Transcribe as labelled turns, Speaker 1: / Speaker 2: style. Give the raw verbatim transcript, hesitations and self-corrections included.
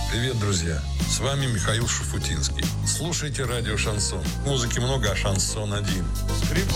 Speaker 1: Привет, друзья! С вами Михаил Шуфутинский. Слушайте радио «Шансон». Музыки много, а шансон один.
Speaker 2: Скрипа.